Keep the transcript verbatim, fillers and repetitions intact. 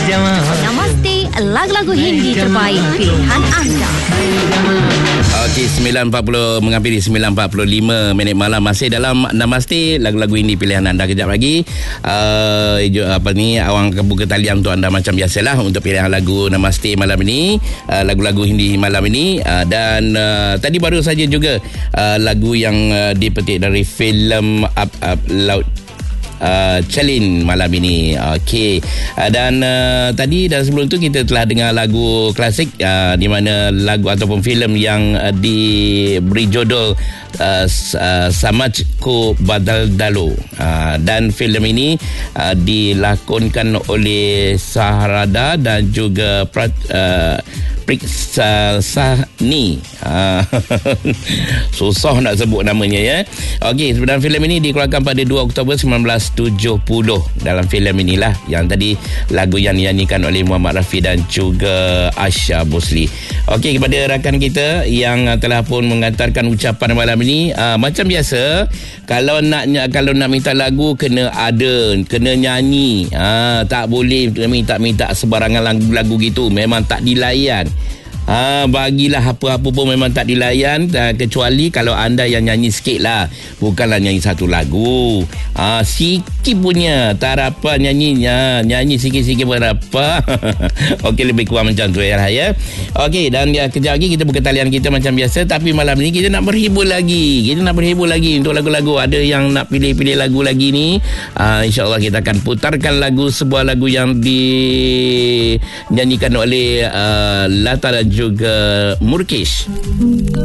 Namaste, lagu-lagu Hindi terbaik pilihan anda. Okey, sembilan empat puluh menghampiri sembilan empat puluh lima minit malam, masih dalam Namaste, lagu-lagu Hindi pilihan anda. Kejap lagi uh, apa ni, awang buka talian untuk anda macam biasalah untuk pilihan lagu Namaste malam ini, uh, lagu-lagu Hindi malam ini, uh, dan uh, tadi baru saja juga uh, lagu yang uh, dipetik dari filem Up Up Laut Uh, Chalin malam ini. Okey, uh, dan uh, tadi dan sebelum tu kita telah dengar lagu klasik, uh, di mana lagu ataupun filem yang uh, diberi judul uh, uh, Samaj Ko Badal Dalo, uh, dan filem ini uh, dilakonkan oleh Saharada dan juga Prat, uh, Priksasani. uh, susah nak sebut namanya ya. Okey, sebenarnya filem ini dikeluarkan pada dua Oktober sembilan belas tujuh puluh. Dalam filem inilah yang tadi lagu yang dinyanyikan oleh Muhammad Rafi dan juga Asha Bosli. Okey, kepada rakan kita yang telah pun mengantarkan ucapan malam ini, uh, macam biasa, kalau nak kalau nak minta lagu kena ada, kena nyanyi. Uh, tak boleh minta-minta sebarangan lagu-lagu gitu, memang tak dilayan. Ha, bagilah apa-apa pun memang tak dilayan, uh, kecuali kalau anda yang nyanyi sikit lah, bukanlah nyanyi satu lagu. Ha, sikit punya, tak apa nyanyinya, nyanyi sikit-sikit pun apa. Okey, lebih kurang macam tu ya, ya. Okey, dan ya, kejap lagi kita buka talian kita macam biasa, tapi malam ni kita nak berhibur lagi. Kita nak berhibur lagi untuk lagu-lagu. Ada yang nak pilih-pilih lagu lagi ni. Uh, InsyaAllah kita akan putarkan lagu, sebuah lagu yang dinyanyikan oleh uh, Lata dan juga Murkish.